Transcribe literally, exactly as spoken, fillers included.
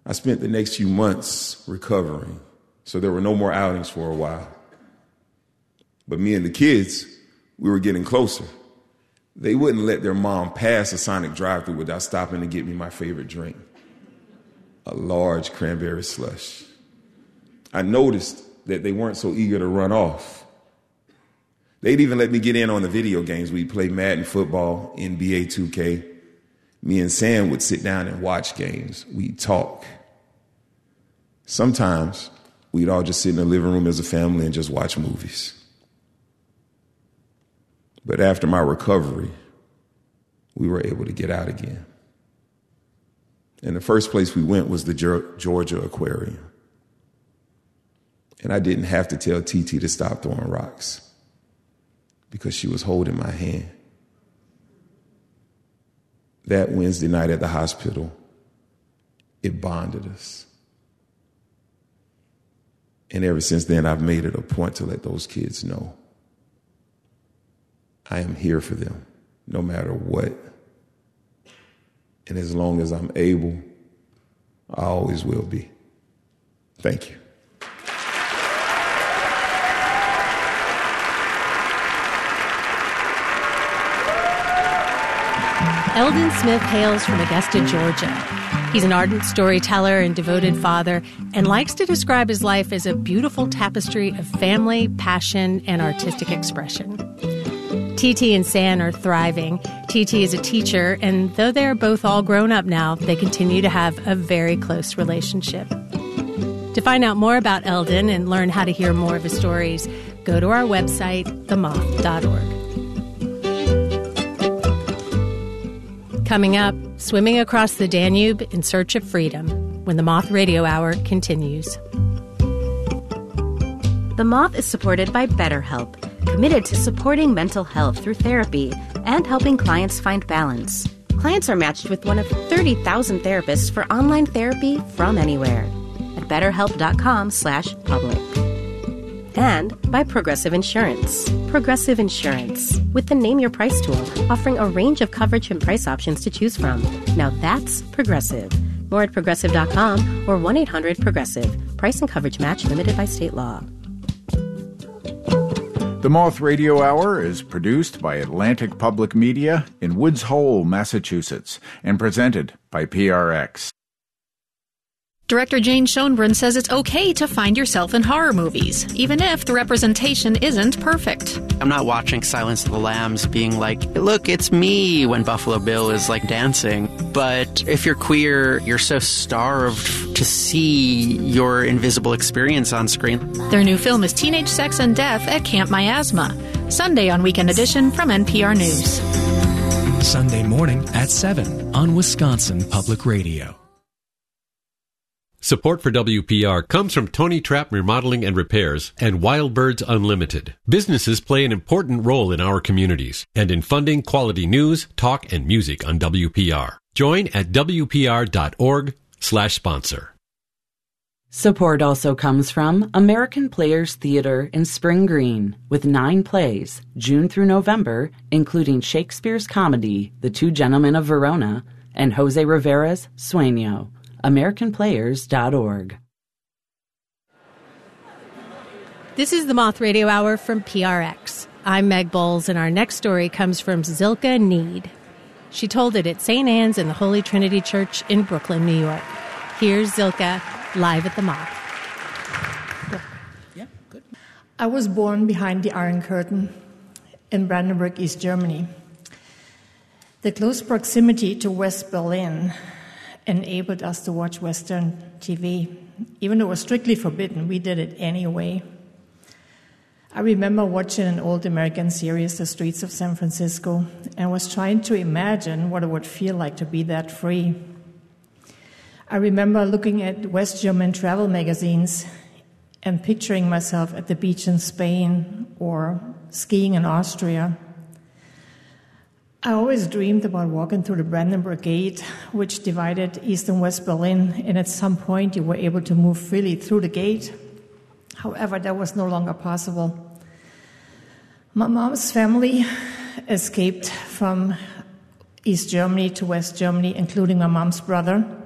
I spent the next few months recovering, so there were no more outings for a while. But me and the kids, we were getting closer. They wouldn't let their mom pass a Sonic drive-thru without stopping to get me my favorite drink, a large cranberry slush. I noticed that they weren't so eager to run off. They'd even let me get in on the video games. We'd play Madden football, N B A two K. Me and Sam would sit down and watch games. We'd talk. Sometimes we'd all just sit in the living room as a family and just watch movies. But after my recovery, we were able to get out again. And the first place we went was the Georgia Aquarium. And I didn't have to tell T T to stop throwing rocks because she was holding my hand. That Wednesday night at the hospital, it bonded us. And ever since then, I've made it a point to let those kids know I am here for them, no matter what. And as long as I'm able, I always will be. Thank you. Eldon Smith hails from Augusta, Georgia. He's an ardent storyteller and devoted father and likes to describe his life as a beautiful tapestry of family, passion, and artistic expression. T T and San are thriving. T T is a teacher, and though they're both all grown up now, they continue to have a very close relationship. To find out more about Eldon and learn how to hear more of his stories, go to our website, the moth dot org. Coming up, swimming across the Danube in search of freedom when the Moth Radio Hour continues. The Moth is supported by BetterHelp, committed to supporting mental health through therapy and helping clients find balance. Clients are matched with one of thirty thousand therapists for online therapy from anywhere at betterhelp.com slash public. And by Progressive Insurance. Progressive Insurance, with the Name Your Price tool, offering a range of coverage and price options to choose from. Now that's Progressive. More at progressive dot com or one eight hundred progressive. Price and coverage match limited by state law. The Moth Radio Hour is produced by Atlantic Public Media in Woods Hole, Massachusetts, and presented by P R X. Director Jane Schoenbrunn says it's okay to find yourself in horror movies, even if the representation isn't perfect. I'm not watching Silence of the Lambs being like, look, it's me, when Buffalo Bill is like dancing. But if you're queer, you're so starved to see your invisible experience on screen. Their new film is Teenage Sex and Death at Camp Miasma, Sunday on Weekend Edition from N P R News. Sunday morning at seven on Wisconsin Public Radio. Support for W P R comes from Tony Trapp Remodeling and Repairs and Wild Birds Unlimited. Businesses play an important role in our communities and in funding quality news, talk, and music on W P R. Join at W P R dot org slash sponsor. Support also comes from American Players Theater in Spring Green, with nine plays, June through November, including Shakespeare's comedy, The Two Gentlemen of Verona, and Jose Rivera's Sueño. American Players dot org. This is the Moth Radio Hour from P R X. I'm Meg Bowles, and our next story comes from Zilka Need. She told it at Saint Anne's in the Holy Trinity Church in Brooklyn, New York. Here's Zilka, live at the Moth. Yeah, good. I was born behind the Iron Curtain in Brandenburg, East Germany. The close proximity to West Berlin enabled us to watch Western T V. Even though it was strictly forbidden, we did it anyway. I remember watching an old American series, The Streets of San Francisco, and was trying to imagine what it would feel like to be that free. I remember looking at West German travel magazines and picturing myself at the beach in Spain or skiing in Austria. I always dreamed about walking through the Brandenburg Gate, which divided East and West Berlin, and at some point you were able to move freely through the gate. However, that was no longer possible. My mom's family escaped from East Germany to West Germany, including my mom's brother,